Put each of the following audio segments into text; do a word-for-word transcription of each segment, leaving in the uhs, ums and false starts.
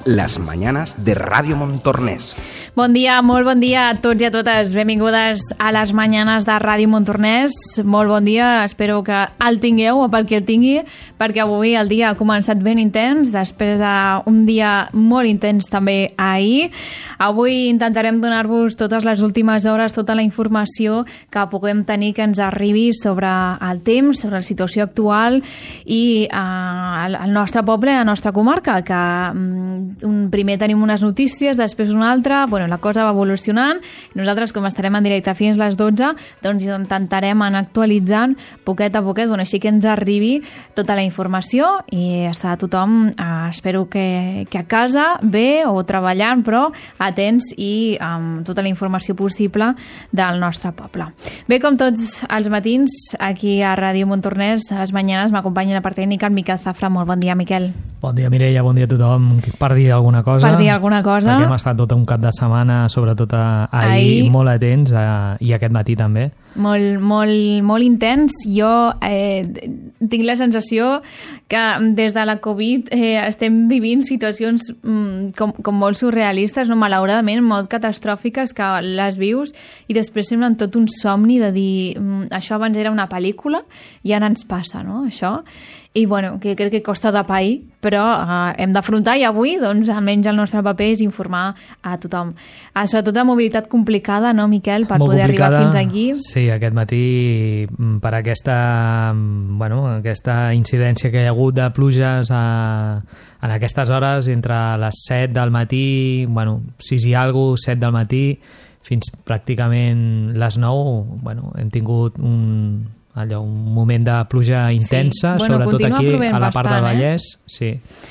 las mañanas de Ràdio Montornès. Bon dia, molt bon dia a tots i a totes. Benvingudes a les mañanes de Ràdio Montornès. Molt bon dia, espero que el tingueu o pel que el tingui, perquè avui el dia ha començat ben intens, després d'un dia molt intens també ahir. Avui intentarem donar-vos totes les últimes hores, tota la informació que puguem tenir que ens arribi sobre el temps, sobre la situació actual i eh, el nostre poble, la nostra comarca, que um, primer tenim unes notícies, després una altra. Bueno, la cosa va evolucionant. Nosaltres, com estarem en directe fins a les dotze, doncs intentarem anar actualitzant poquet a poquet, bueno, així que ens arribi tota la informació i està tothom, eh, espero que, que a casa, bé o treballant, però atents i amb tota la informació possible del nostre poble. Bé, com tots els matins, aquí a Ràdio Montornès, a les mañanes m'acompanya la part tècnica el Miquel Zafra. Molt bon dia, Miquel. Bon dia, Mireia, bon dia a tothom. Per dir alguna cosa. Per dir alguna cosa. Perquè hem estat tot un cap de setmana, sobretot ahir, ahir. molt atents, eh, i aquest matí també. Molt, molt, molt intens. Jo eh, tinc la sensació que des de la Covid eh, estem vivint situacions mm, com, com molt surrealistes, no? Malauradament, molt catastròfiques, que les vius i després semblen tot un somni de dir mm, això abans era una pel·lícula i ara ens passa, no?, això. I bueno, que crec que costa de pair, però eh, hem d'afrontar i avui, doncs, almenys el nostre paper és informar a tothom. Eh, sobretot la mobilitat complicada, no, Miquel, per Molt poder complicada. arribar fins aquí. Sí, aquest matí, per aquesta, bueno, aquesta incidència que hi ha hagut de pluges a, en aquestes hores, entre les set del matí, bueno, sis i alguna cosa, set del matí, fins pràcticament les nou, bueno, hem tingut un... allò, un moment de pluja intensa, sí. Bueno, sobretot aquí a la part bastant, del Vallès, eh? sí.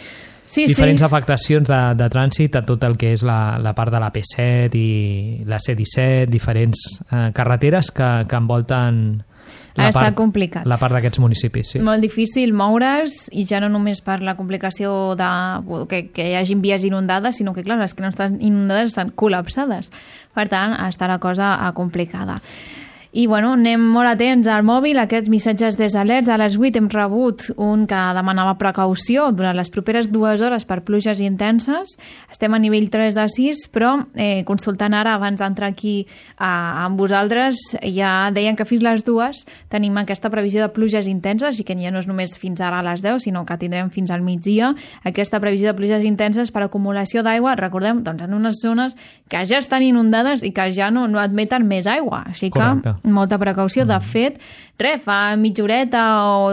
Sí, diferents sí. afectacions de, de trànsit a tot el que és la, la part de la P set i la C disset, diferents eh, carreteres que, que envolten la part, complicat. la part d'aquests municipis. Sí. Molt difícil moure's, i ja no només per la complicació de que, que hi hagin vies inundades, sinó que, clar, les que no estan inundades estan col·lapsades. Per tant, està la cosa complicada. I, bueno, anem molt atents al mòbil, aquests missatges des d'alerts. A les vuit hem rebut un que demanava precaució durant les properes dues hores per pluges intenses. Estem a nivell tres de sis, però eh, consultant ara, abans d'entrar aquí a, amb vosaltres, ja deien que fins les dues tenim aquesta previsió de pluges intenses, i que ja no és només fins ara a les deu, sinó que tindrem fins al migdia aquesta previsió de pluges intenses per acumulació d'aigua, recordem, doncs en unes zones que ja estan inundades i que ja no, no admeten més aigua. Així que Correcte. Molta precaució. De fet, res, fa mitja horeta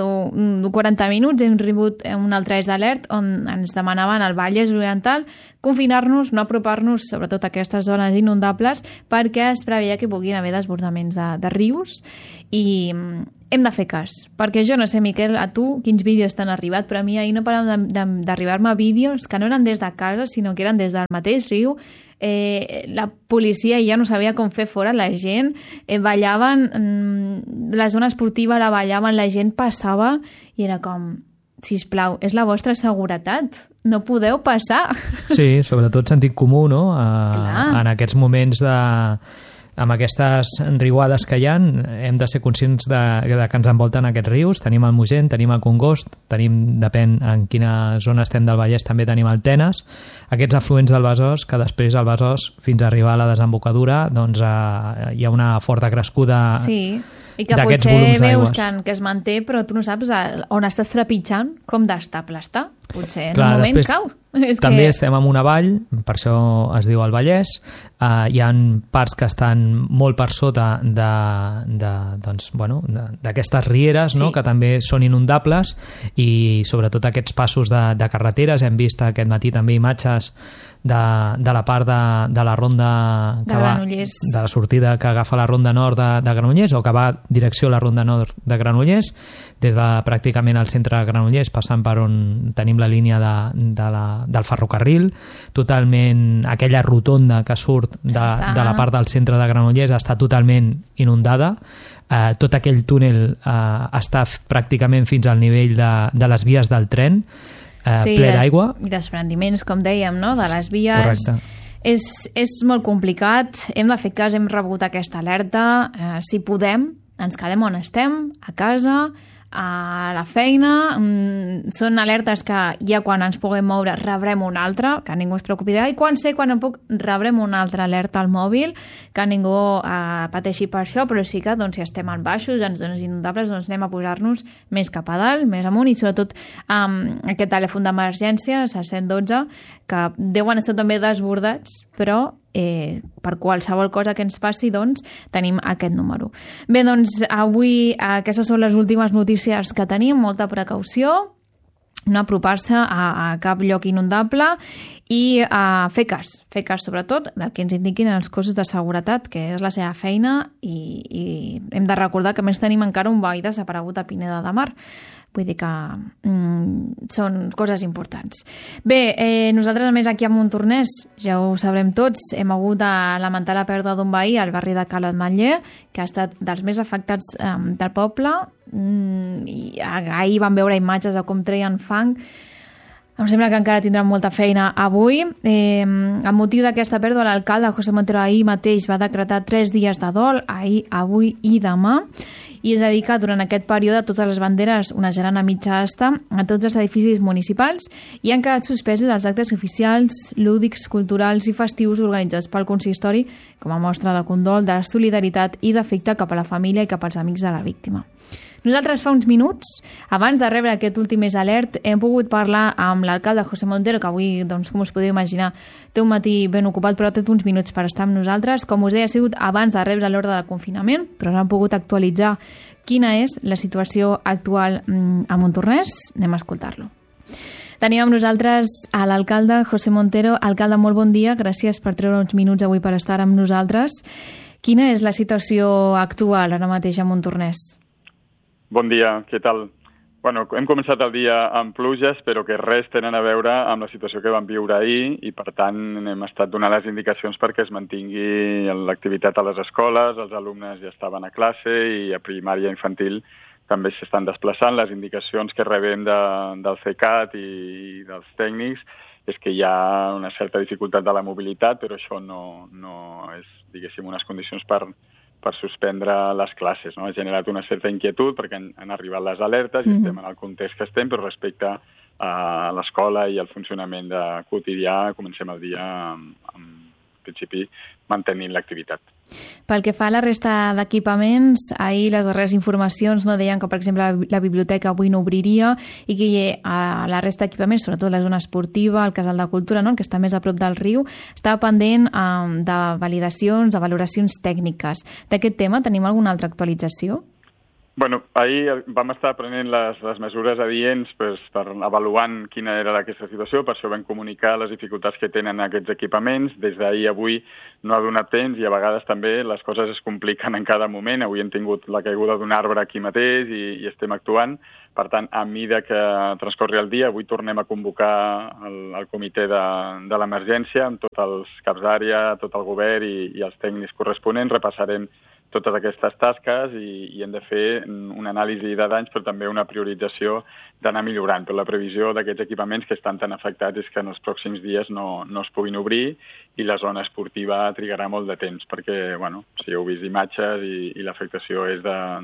o quaranta minuts hem rebut un altre d'alert on ens demanaven al Vallès Oriental confinar-nos, no apropar-nos sobretot a aquestes zones inundables, perquè es preveia que puguin haver desbordaments de, de rius, i hem de fer cas, perquè jo no sé, Miquel, a tu quins vídeos t'han arribat, però a mi ahir no paraven d'arribar-me vídeos que no eren des de casa, sinó que eren des del mateix riu. Eh, la policia ja no sabia com fer fora la gent, eh, ballaven, mm, la zona esportiva la ballaven, la gent passava i era com, sisplau, és la vostra seguretat, no podeu passar. Sí, sobretot sentit comú, no? A, en aquests moments de... amb aquestes riuades que hi ha, hem de ser conscients de, de que ens envolten aquests rius. Tenim el Mogent, tenim el Congost, tenim, depèn en quina zona estem del Vallès, també tenim el Tenes, aquests afluents del Besòs, que després al Besòs, fins a arribar a la desembocadura, doncs eh, hi ha una forta crescuda. Sí, i que potser veus que, que es manté, però tu no saps on estàs trepitjant, com d'estable està. Potser en Clar, un moment després, cau. És també que... estem en una vall, per això es diu el Vallès. Uh, hi ha parts que estan molt per sota de, de, doncs, bueno, d'aquestes rieres, sí. no? Que també són inundables, i sobretot aquests passos de, de carreteres. Hem vist aquest matí també imatges de, de la part de, de la ronda que de va, Granollers, de la sortida que agafa la ronda nord de, de Granollers, o que va direcció a la ronda nord de Granollers, des de pràcticament el centre de Granollers, passant per on tenim la línia de, de la, del ferrocarril, totalment aquella rotonda que surt de, de la part del centre de Granollers està totalment inundada. Eh, tot aquell túnel eh, està pràcticament fins al nivell de, de les vies del tren, eh, sí, ple d'aigua. I desprendiments, com dèiem, no? De les vies. Correcte. És, és molt complicat, hem de fer cas, hem rebut aquesta alerta, eh, si podem ens quedem on estem, a casa, a la feina, mm, són alertes que ja quan ens puguem moure rebrem una altra, que ningú es preocupi de, i quan sé quan em puc rebrem una altra alerta al mòbil, que ningú eh, pateixi per això, però sí que doncs, si estem en baixos, en zones inundables, doncs anem a posar-nos més cap a dalt, més amunt, i sobretot um, aquest telèfon d'emergència, el cent dotze, que deuen estar també desbordats, però eh, per qualsevol cosa que ens passi, doncs, tenim aquest número. Bé, doncs, avui aquestes són les últimes notícies que tenim, molta precaució, no apropar-se a, a cap lloc inundable i a fer cas, fer cas sobretot del que ens indiquin els cossos de seguretat, que és la seva feina, i, i hem de recordar que més tenim encara un veí desaparegut a Pineda de Mar. Vull dir que mm, són coses importants. Bé, eh, nosaltres a més aquí a Montornès, ja ho sabrem tots, hem hagut de lamentar la pèrdua d'un veí al barri de Cala Ametller, que ha estat dels més afectats eh, del poble. Mm, i ahir vam veure imatges de com treien fang. Em sembla que encara tindran molta feina avui. Eh, amb motiu d'aquesta pèrdua, l'alcalde José Montero ahir mateix va decretar tres dies de dol, ahir, avui i demà, i és a dir que durant aquest període totes les banderes onejaran a mitja asta a tots els edificis municipals i han quedat suspesos els actes oficials, lúdics, culturals i festius organitzats pel consistori com a mostra de condol, de solidaritat i d'afecte cap a la família i cap als amics de la víctima. Nosaltres fa uns minuts, abans de rebre aquest últim més alert, hem pogut parlar amb l'alcalde José Montero, que avui, doncs, com us podeu imaginar, té un matí ben ocupat, però té uns minuts per estar amb nosaltres. Com us deia, ha sigut abans de rebre l'ordre de confinament, però s'han pogut actualitzar quina és la situació actual a Montornès. Anem a escoltar-lo. Tenim amb nosaltres a l'alcalde José Montero. Alcalde, molt bon dia. Gràcies per treure uns minuts avui per estar amb nosaltres. Quina és la situació actual ara mateix a Montornès? Bon dia, què tal? Bueno, hem començat el dia amb pluges, però que res tenen a veure amb la situació que vam viure ahir i, per tant, hem estat donant les indicacions perquè es mantingui l'activitat a les escoles, els alumnes ja estaven a classe i a primària infantil també s'estan desplaçant. Les indicacions que rebem de, del CECAT i dels tècnics és que hi ha una certa dificultat de la mobilitat, però això no, no és, diguéssim, unes condicions per... per suspendre les classes. No? Ha generat una certa inquietud perquè han, han arribat les alertes i mm-hmm. estem en el context que estem, però respecte a l'escola i al funcionament de quotidià comencem el dia amb, amb en principi mantenint l'activitat. Pel que fa a la resta d'equipaments, ahir les darreres informacions no deien que, per exemple, la biblioteca avui no obriria i que a la resta d'equipaments, sobretot la zona esportiva, el Casal de Cultura, no? que està més a prop del riu, estava pendent um, de validacions, de valoracions tècniques. D'aquest tema tenim alguna altra actualització? Bueno, ahir vam estar prenent les, les mesures adients pues, per avaluant quina era aquesta situació, per això vam comunicar les dificultats que tenen aquests equipaments. Des d'ahir a avui no ha donat temps i a vegades també les coses es compliquen en cada moment. Avui hem tingut la caiguda d'un arbre aquí mateix i, i estem actuant. Per tant, a mesura que transcorri el dia, avui tornem a convocar el, el comitè de, de l'emergència amb tots els caps d'àrea, tot el govern i, i els tècnics corresponents. Repassarem totes aquestes tasques i, i hem de fer una anàlisi de danys, però també una priorització d'anar millorant. Però la previsió d'aquests equipaments que estan tan afectats és que en els pròxims dies no, no es puguin obrir i la zona esportiva trigarà molt de temps, perquè, bueno, si heu vist imatges i, i l'afectació és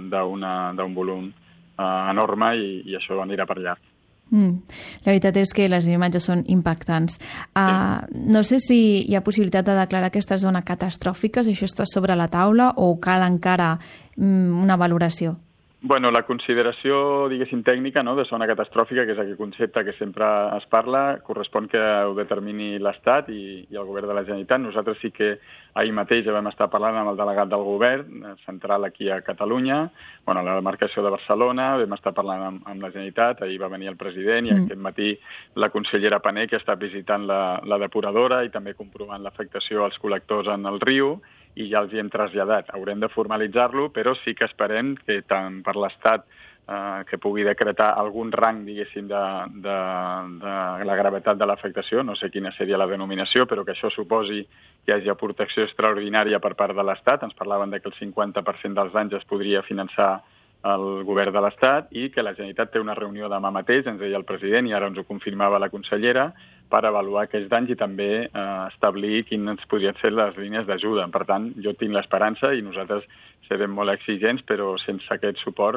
d'un volum uh, enorme i, i això anirà per llarg. Mm. La veritat és que les imatges són impactants. Uh, sí. No sé si hi ha possibilitat de declarar aquesta zona catastròfica, si això està sobre la taula o cal encara mm, una valoració? Bueno, la consideració, diguéssim, tècnica, no?, de zona catastròfica, que és aquest concepte que sempre es parla, correspon que ho determini l'Estat i, i el govern de la Generalitat. Nosaltres sí que ahir mateix ja vam estar parlant amb el delegat del govern central aquí a Catalunya, bueno, a la demarcació de Barcelona, vam estar parlant amb, amb la Generalitat, ahir va venir el president i mm. aquest matí la consellera Pané, que està visitant la, la depuradora i també comprovant l'afectació als col·lectors en el riu, i ja els hi hem traslladat. Haurem de formalitzar-lo, però sí que esperem que tant per l'Estat eh, que pugui decretar algun rang, diguéssim, de, de, de la gravetat de l'afectació, no sé quina seria la denominació, però que això suposi que hi hagi protecció extraordinària per part de l'Estat. Ens parlaven de que el cinquanta per cent dels danys es podria finançar el govern de l'Estat i que la Generalitat té una reunió demà mateix, ens deia el president, i ara ens ho confirmava la consellera, per avaluar aquests danys i també eh, establir quines podrien ser les línies d'ajuda. Per tant, jo tinc l'esperança i nosaltres serem molt exigents, però sense aquests suports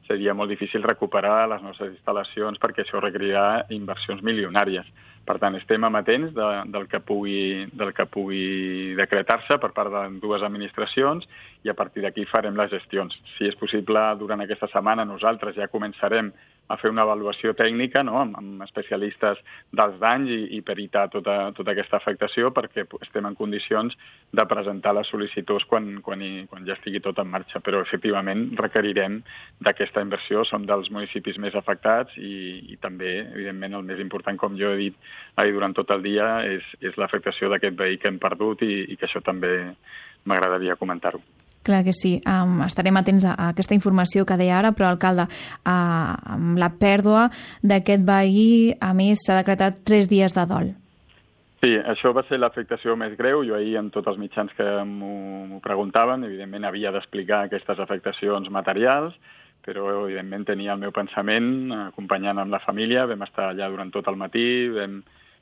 seria molt difícil recuperar les nostres instal·lacions perquè això requerirà inversions milionàries. Per tant, estem amatents de, del, que pugui, del que pugui decretar-se per part de dues administracions i a partir d'aquí farem les gestions. Si és possible, durant aquesta setmana nosaltres ja començarem a fer una avaluació tècnica, no?, amb, amb especialistes dels danys i, i peritar tota, tota aquesta afectació perquè estem en condicions de presentar les sol·licituds quan, quan, hi, quan ja estigui tot en marxa. Però, efectivament, requerirem d'aquesta inversió. Som dels municipis més afectats i, i també, evidentment, el més important, com jo he dit ahir durant tot el dia, és, és l'afectació d'aquest veí que hem perdut i, i que això també m'agradaria comentar-ho. Clar que sí. Um, estarem atents a, a aquesta informació que deia ara, però, alcalde, uh, amb la pèrdua d'aquest veí, a més, s'ha decretat tres dies de dol. Sí, això va ser l'afectació més greu. Jo ahir, en tots els mitjans que m'ho preguntaven, evidentment havia d'explicar aquestes afectacions materials, però, evidentment, tenia el meu pensament acompanyant amb la família. Vam estar allà durant tot el matí, vam...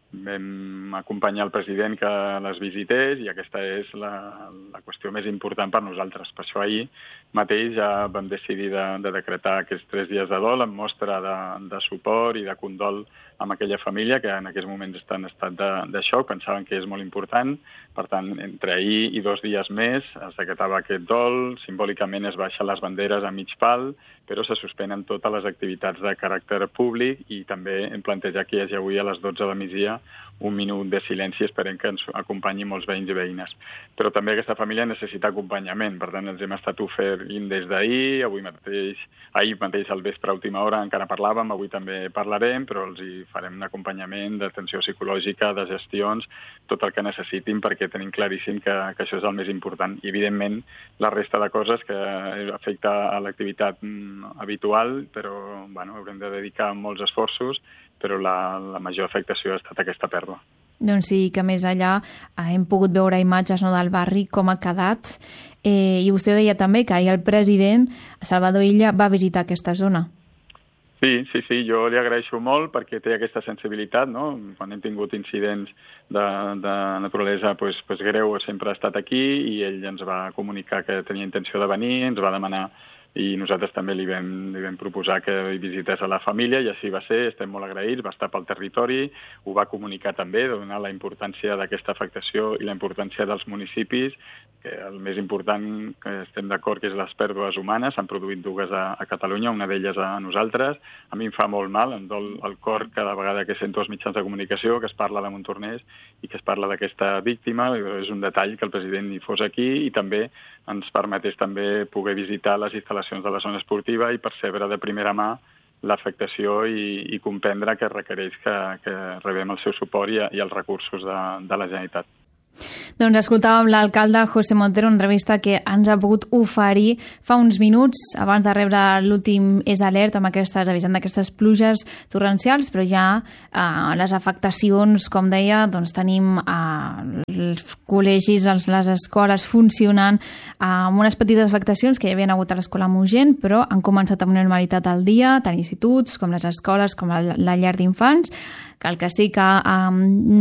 vam acompanyar el president que les visités i aquesta és la, la qüestió més important per nosaltres. Per això ahir mateix ja vam decidir de, de decretar aquests tres dies de dol en mostra de, de suport i de condol amb aquella família que en aquests moments està en estat de, de xoc, pensaven que és molt important. Per tant, entre ahir i dos dies més es decretava aquest dol, simbòlicament es baixen les banderes a mig pal, però se suspenen totes les activitats de caràcter públic i també hem plantejat que hi hagi avui a les dotze de migdia un minut de silenci, esperem que ens acompanyi molts veïns i veïnes. Però també aquesta família necessita acompanyament, per tant ens hem estat oferint des d'ahir, avui mateix, ahir mateix al vespre a última hora encara parlàvem, avui també parlarem, però els hi farem un acompanyament d'atenció psicològica, de gestions, tot el que necessitin perquè tenim claríssim que, que això és el més important. I evidentment la resta de coses que afecta a l'activitat habitual, però bueno, haurem de dedicar molts esforços, però la, la major afectació ha estat aquesta pèrdua. Doncs sí, que més allà hem pogut veure imatges, no, del barri, com ha quedat, eh, i vostè deia també que ahir el president Salvador Illa va visitar aquesta zona. Sí, sí, sí, jo li agraeixo molt perquè té aquesta sensibilitat, no? Quan hem tingut incidents de, de naturalesa pues, pues greu sempre ha estat aquí i ell ens va comunicar que tenia intenció de venir, ens va demanar i nosaltres també li vam, li vam proposar que hi visités a la família i així va ser, estem molt agraïts, va estar pel territori, ho va comunicar també, donar la importància d'aquesta afectació i la importància dels municipis, que el més important, que estem d'acord, que és les pèrdues humanes, s'han produït dues a, a Catalunya, una d'elles a nosaltres, a mi em fa molt mal, em dol el cor cada vegada que sento els mitjans de comunicació, que es parla de Montornès i que es parla d'aquesta víctima, és un detall que el president hi fos aquí i també ens permetés també poder visitar les instal·lacions de la zona esportiva i percebre de primera mà l'afectació i, i comprendre que requereix que, que rebem el seu suport i, i els recursos de, de la Generalitat. Doncs escoltàvem l'alcalde José Montero, una entrevista que ens ha pogut oferir fa uns minuts abans de rebre l'últim És Alert amb aquestes, avisant d'aquestes pluges torrencials, però ja eh, les afectacions, com deia, doncs tenim eh, els col·legis, els, les escoles funcionant eh, amb unes petites afectacions que hi havien hagut a l'escola Mogent, però han començat amb una normalitat al dia, tant instituts com les escoles, com la, la llar d'infants, que el que sí que eh,